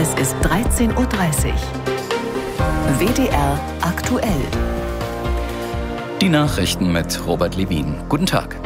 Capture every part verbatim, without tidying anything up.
Es ist dreizehn Uhr dreißig. W D R aktuell. Die Nachrichten mit Robert Levin. Guten Tag.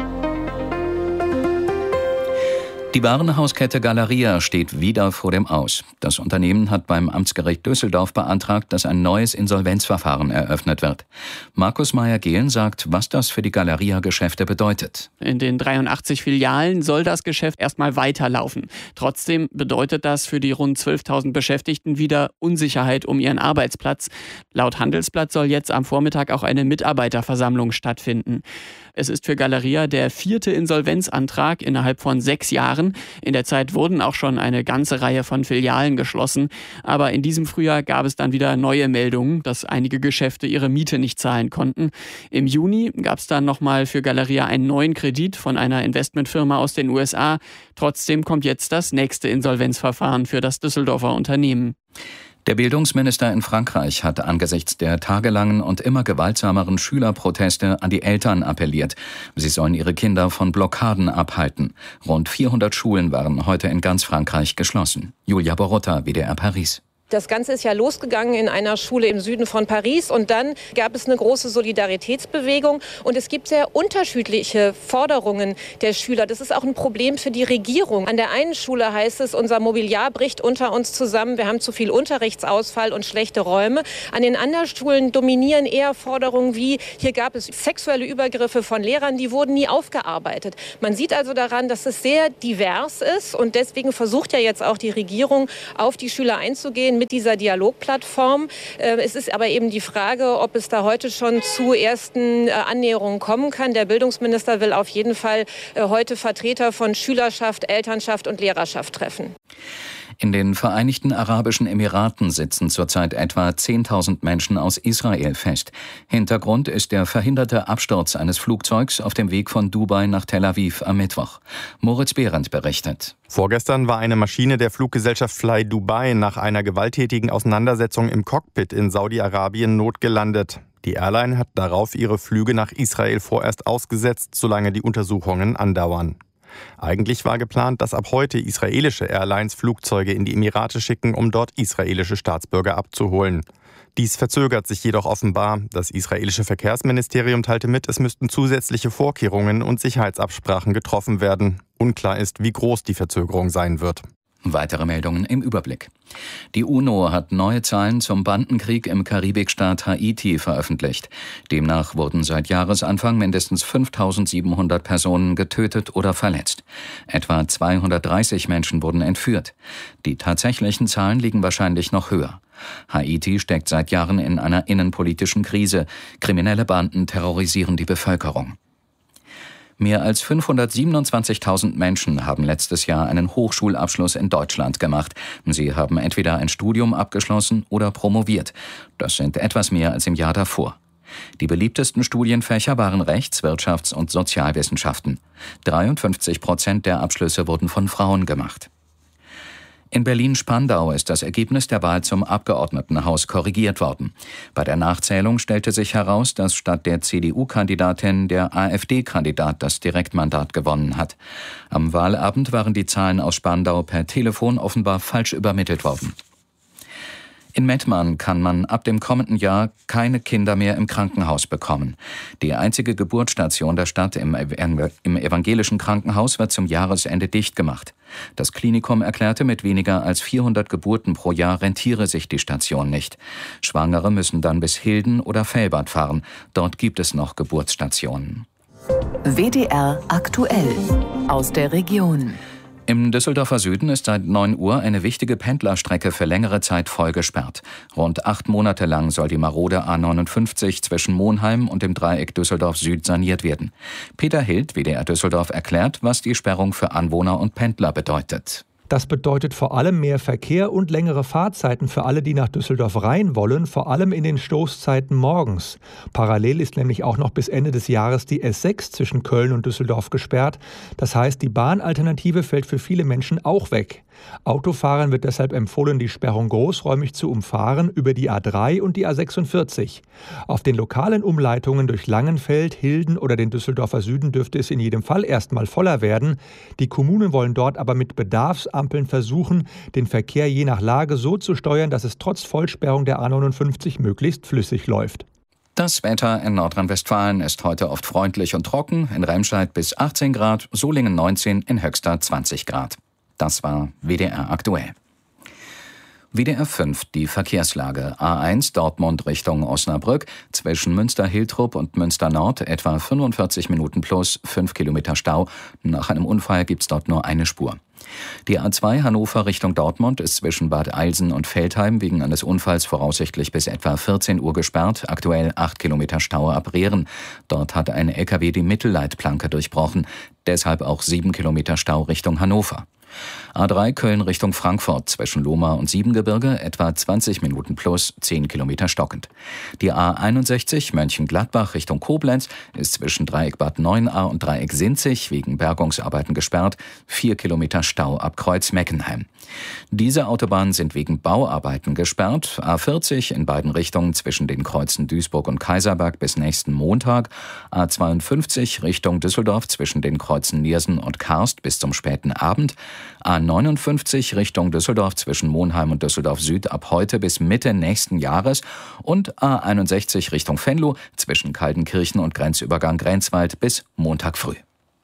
Die Warenhauskette Galeria steht wieder vor dem Aus. Das Unternehmen hat beim Amtsgericht Düsseldorf beantragt, dass ein neues Insolvenzverfahren eröffnet wird. Markus Meyer-Gehlen sagt, was das für die Galeria-Geschäfte bedeutet. In den dreiundachtzig Filialen soll das Geschäft erstmal weiterlaufen. Trotzdem bedeutet das für die rund zwölftausend Beschäftigten wieder Unsicherheit um ihren Arbeitsplatz. Laut Handelsblatt soll jetzt am Vormittag auch eine Mitarbeiterversammlung stattfinden. Es ist für Galeria der vierte Insolvenzantrag innerhalb von sechs Jahren. In der Zeit wurden auch schon eine ganze Reihe von Filialen geschlossen. Aber in diesem Frühjahr gab es dann wieder neue Meldungen, dass einige Geschäfte ihre Miete nicht zahlen konnten. Im Juni gab es dann nochmal für Galeria einen neuen Kredit von einer Investmentfirma aus den U S A. Trotzdem kommt jetzt das nächste Insolvenzverfahren für das Düsseldorfer Unternehmen. Der Bildungsminister in Frankreich hat angesichts der tagelangen und immer gewaltsameren Schülerproteste an die Eltern appelliert. Sie sollen ihre Kinder von Blockaden abhalten. Rund vierhundert Schulen waren heute in ganz Frankreich geschlossen. Julia Borotta, W D R Paris. Das Ganze ist ja losgegangen in einer Schule im Süden von Paris und dann gab es eine große Solidaritätsbewegung und es gibt sehr unterschiedliche Forderungen der Schüler. Das ist auch ein Problem für die Regierung. An der einen Schule heißt es, unser Mobiliar bricht unter uns zusammen, wir haben zu viel Unterrichtsausfall und schlechte Räume. An den anderen Schulen dominieren eher Forderungen wie, hier gab es sexuelle Übergriffe von Lehrern, die wurden nie aufgearbeitet. Man sieht also daran, dass es sehr divers ist und deswegen versucht ja jetzt auch die Regierung, auf die Schüler einzugehen mit dieser Dialogplattform. Es ist aber eben die Frage, ob es da heute schon zu ersten Annäherungen kommen kann. Der Bildungsminister will auf jeden Fall heute Vertreter von Schülerschaft, Elternschaft und Lehrerschaft treffen. In den Vereinigten Arabischen Emiraten sitzen zurzeit etwa zehntausend Menschen aus Israel fest. Hintergrund ist der verhinderte Absturz eines Flugzeugs auf dem Weg von Dubai nach Tel Aviv am Mittwoch. Moritz Behrendt berichtet. Vorgestern war eine Maschine der Fluggesellschaft Fly Dubai nach einer gewalttätigen Auseinandersetzung im Cockpit in Saudi-Arabien notgelandet. Die Airline hat darauf ihre Flüge nach Israel vorerst ausgesetzt, solange die Untersuchungen andauern. Eigentlich war geplant, dass ab heute israelische Airlines Flugzeuge in die Emirate schicken, um dort israelische Staatsbürger abzuholen. Dies verzögert sich jedoch offenbar. Das israelische Verkehrsministerium teilte mit, es müssten zusätzliche Vorkehrungen und Sicherheitsabsprachen getroffen werden. Unklar ist, wie groß die Verzögerung sein wird. Weitere Meldungen im Überblick. Die UNO hat neue Zahlen zum Bandenkrieg im Karibikstaat Haiti veröffentlicht. Demnach wurden seit Jahresanfang mindestens fünftausendsiebenhundert Personen getötet oder verletzt. Etwa zweihundertdreißig Menschen wurden entführt. Die tatsächlichen Zahlen liegen wahrscheinlich noch höher. Haiti steckt seit Jahren in einer innenpolitischen Krise. Kriminelle Banden terrorisieren die Bevölkerung. Mehr als fünfhundertsiebenundzwanzigtausend Menschen haben letztes Jahr einen Hochschulabschluss in Deutschland gemacht. Sie haben entweder ein Studium abgeschlossen oder promoviert. Das sind etwas mehr als im Jahr davor. Die beliebtesten Studienfächer waren Rechts-, Wirtschafts- und Sozialwissenschaften. dreiundfünfzig Prozent der Abschlüsse wurden von Frauen gemacht. In Berlin-Spandau ist das Ergebnis der Wahl zum Abgeordnetenhaus korrigiert worden. Bei der Nachzählung stellte sich heraus, dass statt der C D U-Kandidatin der AfD-Kandidat das Direktmandat gewonnen hat. Am Wahlabend waren die Zahlen aus Spandau per Telefon offenbar falsch übermittelt worden. In Mettmann kann man ab dem kommenden Jahr keine Kinder mehr im Krankenhaus bekommen. Die einzige Geburtsstation der Stadt im, im evangelischen Krankenhaus wird zum Jahresende dicht gemacht. Das Klinikum erklärte, mit weniger als vierhundert Geburten pro Jahr rentiere sich die Station nicht. Schwangere müssen dann bis Hilden oder Velbert fahren. Dort gibt es noch Geburtsstationen. W D R aktuell aus der Region. Im Düsseldorfer Süden ist seit neun Uhr eine wichtige Pendlerstrecke für längere Zeit voll gesperrt. Rund acht Monate lang soll die marode A neunundfünfzig zwischen Monheim und dem Dreieck Düsseldorf Süd saniert werden. Peter Hild, W D R Düsseldorf, erklärt, was die Sperrung für Anwohner und Pendler bedeutet. Das bedeutet vor allem mehr Verkehr und längere Fahrzeiten für alle, die nach Düsseldorf rein wollen, vor allem in den Stoßzeiten morgens. Parallel ist nämlich auch noch bis Ende des Jahres die S sechs zwischen Köln und Düsseldorf gesperrt. Das heißt, die Bahnalternative fällt für viele Menschen auch weg. Autofahrern wird deshalb empfohlen, die Sperrung großräumig zu umfahren über die A drei und die A sechsundvierzig. Auf den lokalen Umleitungen durch Langenfeld, Hilden oder den Düsseldorfer Süden dürfte es in jedem Fall erstmal voller werden. Die Kommunen wollen dort aber mit Bedarfsampeln versuchen, den Verkehr je nach Lage so zu steuern, dass es trotz Vollsperrung der A neunundfünfzig möglichst flüssig läuft. Das Wetter in Nordrhein-Westfalen ist heute oft freundlich und trocken. In Remscheid bis achtzehn Grad, Solingen neunzehn, in Höxter zwanzig Grad. Das war W D R aktuell. W D R fünf, die Verkehrslage. A eins Dortmund Richtung Osnabrück. Zwischen Münster-Hiltrup und Münster-Nord etwa fünfundvierzig Minuten plus fünf Kilometer Stau. Nach einem Unfall gibt's dort nur eine Spur. Die A zwei Hannover Richtung Dortmund ist zwischen Bad Eilsen und Veltheim wegen eines Unfalls voraussichtlich bis etwa vierzehn Uhr gesperrt. Aktuell acht Kilometer Stau ab Rehren. Dort hat ein L K W die Mittelleitplanke durchbrochen. Deshalb auch sieben Kilometer Stau Richtung Hannover. A drei Köln Richtung Frankfurt zwischen Lohmar und Siebengebirge etwa zwanzig Minuten plus zehn Kilometer stockend. Die A einundsechzig Mönchengladbach Richtung Koblenz ist zwischen Dreieck Bad Neuenahr und Dreieck Sinzig wegen Bergungsarbeiten gesperrt, vier Kilometer Stau ab Kreuz Meckenheim. Diese Autobahnen sind wegen Bauarbeiten gesperrt. A vierzig in beiden Richtungen zwischen den Kreuzen Duisburg und Kaiserberg bis nächsten Montag. A zweiundfünfzig Richtung Düsseldorf zwischen den Kreuzen Niersen und Karst bis zum späten Abend. A neunundfünfzig Richtung Düsseldorf zwischen Monheim und Düsseldorf Süd ab heute bis Mitte nächsten Jahres und A einundsechzig Richtung Venlo zwischen Kaltenkirchen und Grenzübergang Grenzwald bis Montag früh.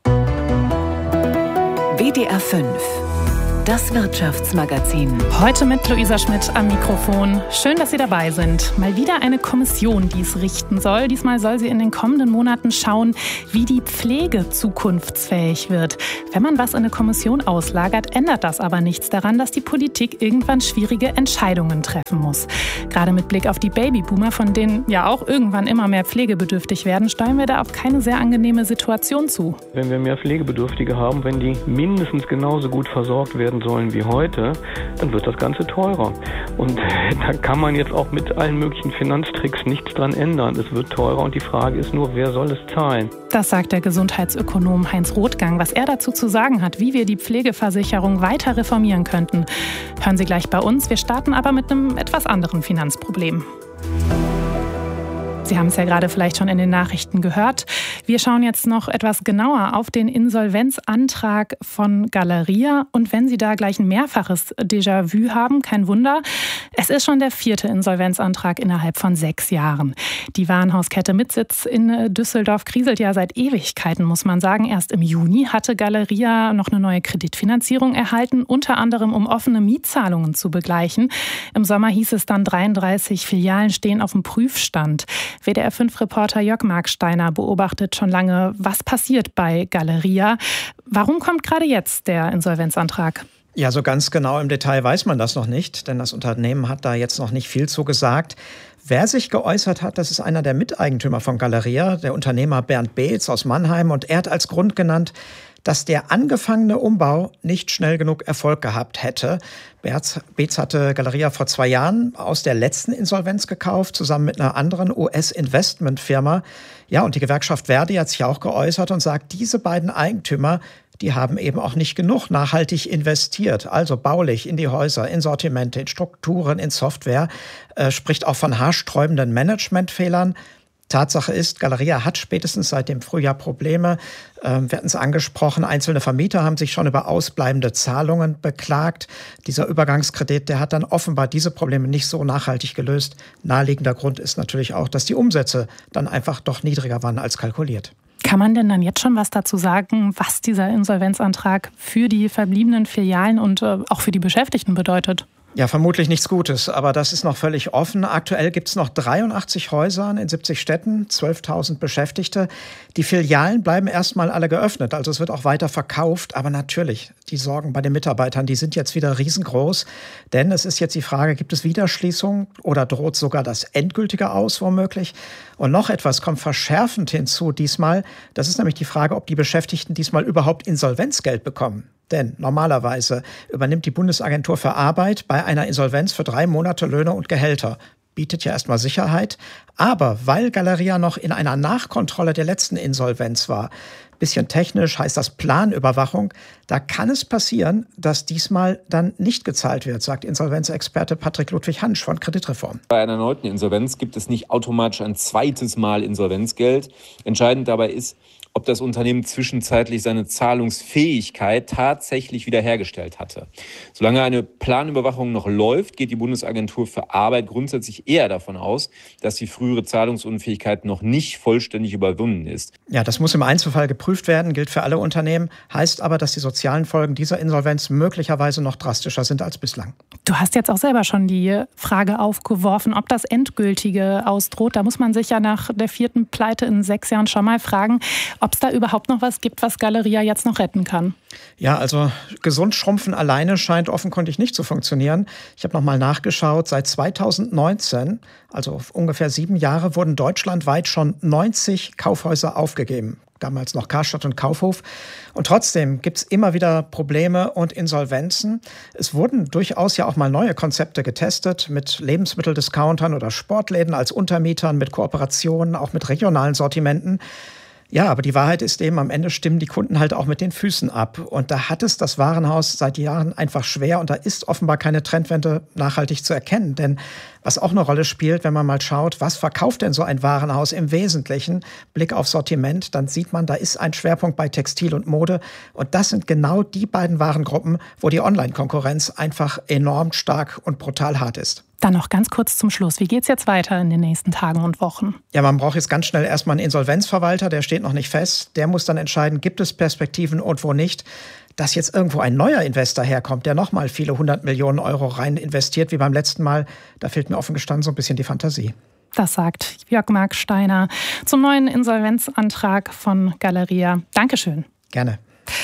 W D R fünf. Das Wirtschaftsmagazin. Heute mit Luisa Schmidt am Mikrofon. Schön, dass Sie dabei sind. Mal wieder eine Kommission, die es richten soll. Diesmal soll sie in den kommenden Monaten schauen, wie die Pflege zukunftsfähig wird. Wenn man was in eine Kommission auslagert, ändert das aber nichts daran, dass die Politik irgendwann schwierige Entscheidungen treffen muss. Gerade mit Blick auf die Babyboomer, von denen ja auch irgendwann immer mehr pflegebedürftig werden, steuern wir da auf keine sehr angenehme Situation zu. Wenn wir mehr Pflegebedürftige haben, wenn die mindestens genauso gut versorgt werden sollen wie heute, dann wird das Ganze teurer. Und da kann man jetzt auch mit allen möglichen Finanztricks nichts dran ändern. Es wird teurer und die Frage ist nur, wer soll es zahlen? Das sagt der Gesundheitsökonom Heinz Rothgang. Was er dazu zu sagen hat, wie wir die Pflegeversicherung weiter reformieren könnten, hören Sie gleich bei uns. Wir starten aber mit einem etwas anderen Finanzproblem. Sie haben es ja gerade vielleicht schon in den Nachrichten gehört. Wir schauen jetzt noch etwas genauer auf den Insolvenzantrag von Galeria. Und wenn Sie da gleich ein mehrfaches Déjà-vu haben, kein Wunder. Es ist schon der vierte Insolvenzantrag innerhalb von sechs Jahren. Die Warenhauskette mit Sitz in Düsseldorf kriselt ja seit Ewigkeiten, muss man sagen. Erst im Juni hatte Galeria noch eine neue Kreditfinanzierung erhalten, unter anderem um offene Mietzahlungen zu begleichen. Im Sommer hieß es dann, dreiunddreißig Filialen stehen auf dem Prüfstand. W D R fünf Reporter Jörg Marksteiner beobachtet schon lange, was passiert bei Galeria. Warum kommt gerade jetzt der Insolvenzantrag? Ja, so ganz genau im Detail weiß man das noch nicht, denn das Unternehmen hat da jetzt noch nicht viel zu gesagt. Wer sich geäußert hat, das ist einer der Miteigentümer von Galeria, der Unternehmer Bernd Beetz aus Mannheim. Und er hat als Grund genannt, dass der angefangene Umbau nicht schnell genug Erfolg gehabt hätte. Beetz hatte Galeria vor zwei Jahren aus der letzten Insolvenz gekauft, zusammen mit einer anderen U S-Investmentfirma. Ja, und die Gewerkschaft Verdi hat sich auch geäußert und sagt, diese beiden Eigentümer, die haben eben auch nicht genug nachhaltig investiert, also baulich in die Häuser, in Sortimente, in Strukturen, in Software, äh, spricht auch von haarsträubenden Managementfehlern. Tatsache ist, Galeria hat spätestens seit dem Frühjahr Probleme. Ähm, wir hatten es angesprochen, einzelne Vermieter haben sich schon über ausbleibende Zahlungen beklagt. Dieser Übergangskredit, der hat dann offenbar diese Probleme nicht so nachhaltig gelöst. Naheliegender Grund ist natürlich auch, dass die Umsätze dann einfach doch niedriger waren als kalkuliert. Kann man denn dann jetzt schon was dazu sagen, was dieser Insolvenzantrag für die verbliebenen Filialen und äh, auch für die Beschäftigten bedeutet? Ja, vermutlich nichts Gutes, aber das ist noch völlig offen. Aktuell gibt es noch dreiundachtzig Häuser in siebzig Städten, zwölftausend Beschäftigte. Die Filialen bleiben erstmal alle geöffnet, also es wird auch weiter verkauft. Aber natürlich, die Sorgen bei den Mitarbeitern, die sind jetzt wieder riesengroß. Denn es ist jetzt die Frage, gibt es Wiederschließung oder droht sogar das endgültige Aus womöglich? Und noch etwas kommt verschärfend hinzu diesmal. Das ist nämlich die Frage, ob die Beschäftigten diesmal überhaupt Insolvenzgeld bekommen. Denn normalerweise übernimmt die Bundesagentur für Arbeit bei einer Insolvenz für drei Monate Löhne und Gehälter. Bietet ja erstmal Sicherheit. Aber weil Galeria noch in einer Nachkontrolle der letzten Insolvenz war, Bisschen technisch heißt das Planüberwachung. Da kann es passieren, dass diesmal dann nicht gezahlt wird, sagt Insolvenzexperte Patrick Ludwig-Hansch von Kreditreform. Bei einer erneuten Insolvenz gibt es nicht automatisch ein zweites Mal Insolvenzgeld. Entscheidend dabei ist, ob das Unternehmen zwischenzeitlich seine Zahlungsfähigkeit tatsächlich wiederhergestellt hatte. Solange eine Planüberwachung noch läuft, geht die Bundesagentur für Arbeit grundsätzlich eher davon aus, dass die frühere Zahlungsunfähigkeit noch nicht vollständig überwunden ist. Ja, das muss im Einzelfall geprüft werden, gilt für alle Unternehmen, heißt aber, dass die sozialen Folgen dieser Insolvenz möglicherweise noch drastischer sind als bislang. Du hast jetzt auch selber schon die Frage aufgeworfen, ob das Endgültige ausdroht. Da muss man sich ja nach der vierten Pleite in sechs Jahren schon mal fragen, ob es da überhaupt noch was gibt, was Galeria jetzt noch retten kann. Ja, also gesund schrumpfen alleine scheint offenkundig nicht zu funktionieren. Ich habe noch mal nachgeschaut, seit zweitausendneunzehn, also ungefähr sieben Jahre, wurden deutschlandweit schon neunzig Kaufhäuser aufgegeben. Damals noch Karstadt und Kaufhof. Und trotzdem gibt es immer wieder Probleme und Insolvenzen. Es wurden durchaus ja auch mal neue Konzepte getestet mit Lebensmitteldiscountern oder Sportläden als Untermietern, mit Kooperationen, auch mit regionalen Sortimenten. Ja, aber die Wahrheit ist eben, am Ende stimmen die Kunden halt auch mit den Füßen ab. Und da hat es das Warenhaus seit Jahren einfach schwer und da ist offenbar keine Trendwende nachhaltig zu erkennen. Denn was auch eine Rolle spielt, wenn man mal schaut, was verkauft denn so ein Warenhaus im Wesentlichen? Blick auf Sortiment, dann sieht man, da ist ein Schwerpunkt bei Textil und Mode. Und das sind genau die beiden Warengruppen, wo die Online-Konkurrenz einfach enorm stark und brutal hart ist. Dann noch ganz kurz zum Schluss. Wie geht's jetzt weiter in den nächsten Tagen und Wochen? Ja, man braucht jetzt ganz schnell erstmal einen Insolvenzverwalter, der steht noch nicht fest. Der muss dann entscheiden, gibt es Perspektiven und wo nicht. Dass jetzt irgendwo ein neuer Investor herkommt, der nochmal viele hundert Millionen Euro rein investiert, wie beim letzten Mal, da fehlt mir offen gestanden so ein bisschen die Fantasie. Das sagt Jörg-Marc Steiner zum neuen Insolvenzantrag von Galeria. Dankeschön. Gerne.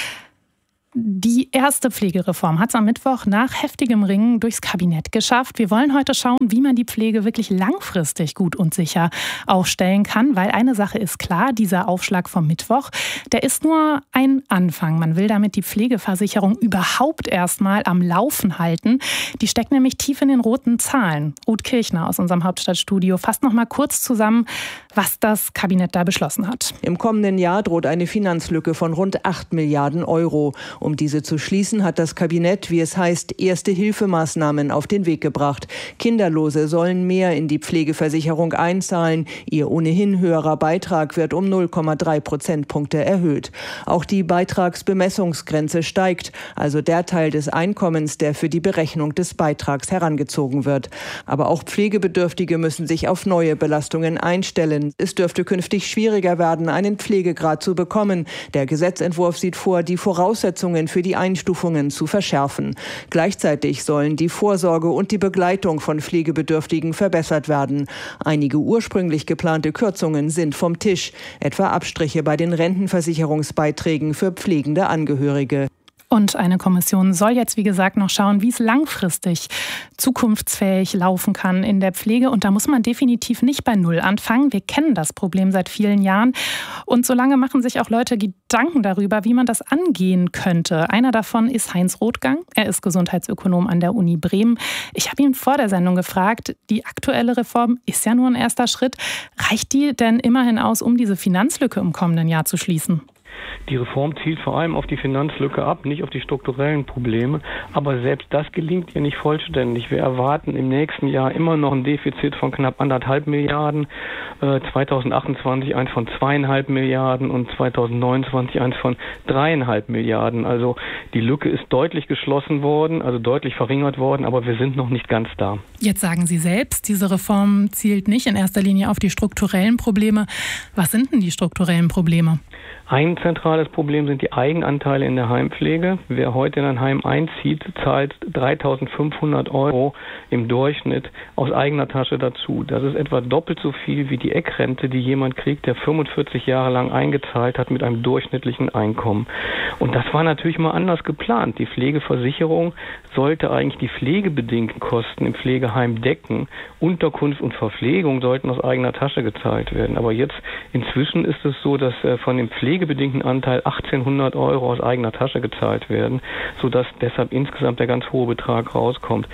Die erste Pflegereform hat es am Mittwoch nach heftigem Ringen durchs Kabinett geschafft. Wir wollen heute schauen, wie man die Pflege wirklich langfristig gut und sicher aufstellen kann. Weil eine Sache ist klar, dieser Aufschlag vom Mittwoch, der ist nur ein Anfang. Man will damit die Pflegeversicherung überhaupt erstmal am Laufen halten. Die steckt nämlich tief in den roten Zahlen. Ruth Kirchner aus unserem Hauptstadtstudio fasst noch mal kurz zusammen, was das Kabinett da beschlossen hat. Im kommenden Jahr droht eine Finanzlücke von rund acht Milliarden Euro. Um diese zu schließen, hat das Kabinett, wie es heißt, Erste-Hilfemaßnahmen auf den Weg gebracht. Kinderlose sollen mehr in die Pflegeversicherung einzahlen. Ihr ohnehin höherer Beitrag wird um null Komma drei Prozentpunkte erhöht. Auch die Beitragsbemessungsgrenze steigt, also der Teil des Einkommens, der für die Berechnung des Beitrags herangezogen wird. Aber auch Pflegebedürftige müssen sich auf neue Belastungen einstellen. Es dürfte künftig schwieriger werden, einen Pflegegrad zu bekommen. Der Gesetzentwurf sieht vor, die Voraussetzungen für die Einstufungen zu verschärfen. Gleichzeitig sollen die Vorsorge und die Begleitung von Pflegebedürftigen verbessert werden. Einige ursprünglich geplante Kürzungen sind vom Tisch, etwa Abstriche bei den Rentenversicherungsbeiträgen für pflegende Angehörige. Und eine Kommission soll jetzt, wie gesagt, noch schauen, wie es langfristig zukunftsfähig laufen kann in der Pflege. Und da muss man definitiv nicht bei Null anfangen. Wir kennen das Problem seit vielen Jahren. Und solange machen sich auch Leute Gedanken darüber, wie man das angehen könnte. Einer davon ist Heinz Rothgang. Er ist Gesundheitsökonom an der Uni Bremen. Ich habe ihn vor der Sendung gefragt, die aktuelle Reform ist ja nur ein erster Schritt. Reicht die denn immerhin aus, um diese Finanzlücke im kommenden Jahr zu schließen? Die Reform zielt vor allem auf die Finanzlücke ab, nicht auf die strukturellen Probleme. Aber selbst das gelingt ihr nicht vollständig. Wir erwarten im nächsten Jahr immer noch ein Defizit von knapp anderthalb Milliarden, äh, zweitausendachtundzwanzig eins von zweieinhalb Milliarden und zweitausendneunundzwanzig eins von dreieinhalb Milliarden. Also die Lücke ist deutlich geschlossen worden, also deutlich verringert worden, aber wir sind noch nicht ganz da. Jetzt sagen Sie selbst, diese Reform zielt nicht in erster Linie auf die strukturellen Probleme. Was sind denn die strukturellen Probleme? Ein zentrales Problem sind die Eigenanteile in der Heimpflege. Wer heute in ein Heim einzieht, zahlt dreitausendfünfhundert Euro im Durchschnitt aus eigener Tasche dazu. Das ist etwa doppelt so viel wie die Eckrente, die jemand kriegt, der fünfundvierzig Jahre lang eingezahlt hat mit einem durchschnittlichen Einkommen. Und das war natürlich mal anders geplant. Die Pflegeversicherung sollte eigentlich die pflegebedingten Kosten im Pflegeheim decken. Unterkunft und Verpflegung sollten aus eigener Tasche gezahlt werden. Aber jetzt inzwischen ist es so, dass von dem pflegebedingten Anteil achtzehnhundert Euro aus eigener Tasche gezahlt werden, sodass deshalb insgesamt der ganz hohe Betrag rauskommt.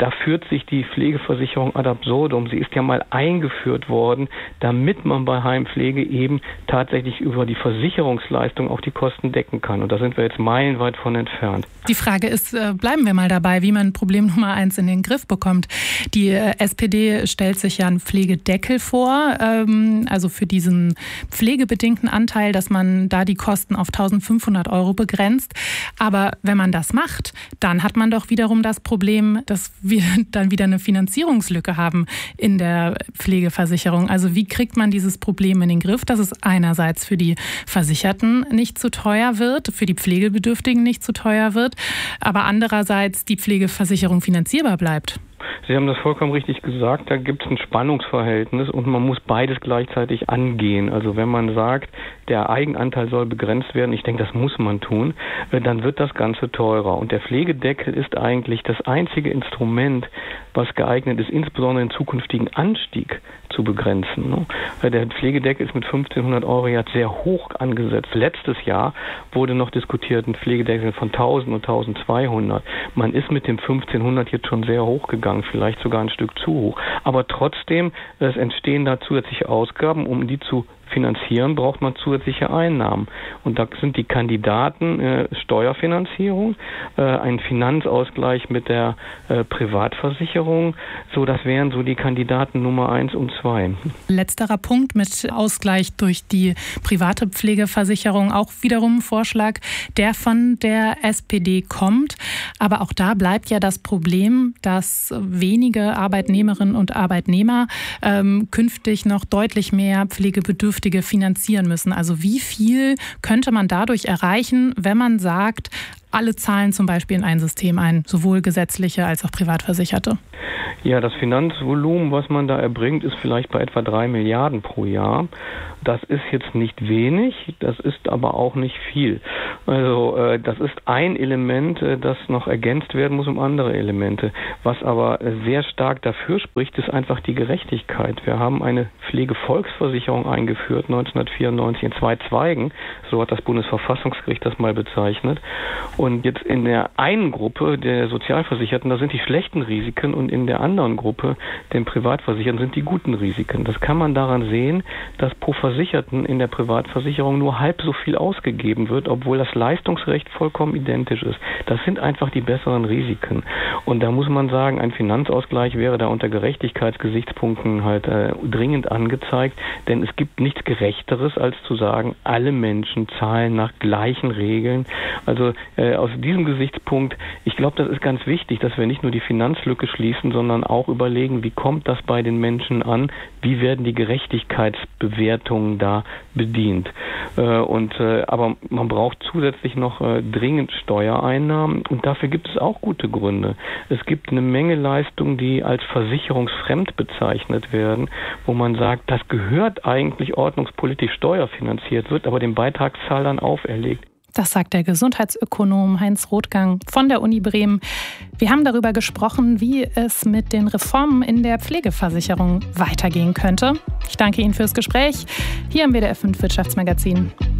da führt sich die Pflegeversicherung ad absurdum. Sie ist ja mal eingeführt worden, damit man bei Heimpflege eben tatsächlich über die Versicherungsleistung auch die Kosten decken kann. Und da sind wir jetzt meilenweit von entfernt. Die Frage ist, bleiben wir mal dabei, wie man Problem Nummer eins in den Griff bekommt. Die S P D stellt sich ja einen Pflegedeckel vor, also für diesen pflegebedingten Anteil, dass man da die Kosten auf eintausendfünfhundert Euro begrenzt. Aber wenn man das macht, dann hat man doch wiederum das Problem, dass wir dann wieder eine Finanzierungslücke haben in der Pflegeversicherung. Also wie kriegt man dieses Problem in den Griff, dass es einerseits für die Versicherten nicht zu teuer wird, für die Pflegebedürftigen nicht zu teuer wird, aber andererseits die Pflegeversicherung finanzierbar bleibt? Sie haben das vollkommen richtig gesagt, da gibt es ein Spannungsverhältnis und man muss beides gleichzeitig angehen. Also wenn man sagt, der Eigenanteil soll begrenzt werden, ich denke, das muss man tun, dann wird das Ganze teurer. Und der Pflegedeckel ist eigentlich das einzige Instrument, was geeignet ist, insbesondere den zukünftigen Anstieg zu begrenzen. Der Pflegedeckel ist mit fünfzehnhundert Euro jetzt sehr hoch angesetzt. Letztes Jahr wurde noch diskutiert, ein Pflegedeckel von tausend und eintausendzweihundert. Man ist mit dem fünfzehnhundert jetzt schon sehr hoch gegangen, vielleicht sogar ein Stück zu hoch. Aber trotzdem, es entstehen da zusätzliche Ausgaben, um die zu finanzieren, braucht man zusätzliche Einnahmen. Und da sind die Kandidaten äh, Steuerfinanzierung, äh, ein Finanzausgleich mit der äh, Privatversicherung. So, das wären so die Kandidaten Nummer eins und zwei. Letzterer Punkt mit Ausgleich durch die private Pflegeversicherung, auch wiederum ein Vorschlag, der von der S P D kommt. Aber auch da bleibt ja das Problem, dass wenige Arbeitnehmerinnen und Arbeitnehmer ähm, künftig noch deutlich mehr Pflegebedürftige finanzieren müssen. Also wie viel könnte man dadurch erreichen, wenn man sagt, alle zahlen zum Beispiel in ein System ein, sowohl gesetzliche als auch Privatversicherte? Ja, das Finanzvolumen, was man da erbringt, ist vielleicht bei etwa drei Milliarden pro Jahr. Das ist jetzt nicht wenig, das ist aber auch nicht viel. Also äh, das ist ein Element, äh, das noch ergänzt werden muss um andere Elemente. Was aber äh, sehr stark dafür spricht, ist einfach die Gerechtigkeit. Wir haben eine Pflegevolksversicherung eingeführt, neunzehnhundertvierundneunzig in zwei Zweigen, so hat das Bundesverfassungsgericht das mal bezeichnet. Und jetzt in der einen Gruppe der Sozialversicherten, da sind die schlechten Risiken und in der anderen Gruppe, den Privatversicherten, sind die guten Risiken. Das kann man daran sehen, dass pro Versicherten in der Privatversicherung nur halb so viel ausgegeben wird, obwohl das Leistungsrecht vollkommen identisch ist. Das sind einfach die besseren Risiken. Und da muss man sagen, ein Finanzausgleich wäre da unter Gerechtigkeitsgesichtspunkten halt äh, dringend angezeigt, denn es gibt nichts Gerechteres, als zu sagen, alle Menschen zahlen nach gleichen Regeln. Also äh, aus diesem Gesichtspunkt, ich glaube, das ist ganz wichtig, dass wir nicht nur die Finanzlücke schließen, sondern auch überlegen, wie kommt das bei den Menschen an, wie werden die Gerechtigkeitsbewertungen da bedient. Äh, und äh, aber man braucht zusätzlich noch äh, dringend Steuereinnahmen und dafür gibt es auch gute Gründe. Es gibt eine Menge Leistungen, die als versicherungsfremd bezeichnet werden, wo man sagt, das gehört eigentlich ordnungspolitisch steuerfinanziert, wird aber den Beitragszahlern auferlegt. Das sagt der Gesundheitsökonom Heinz Rothgang von der Uni Bremen. Wir haben darüber gesprochen, wie es mit den Reformen in der Pflegeversicherung weitergehen könnte. Ich danke Ihnen fürs Gespräch hier im W D R fünf Wirtschaftsmagazin.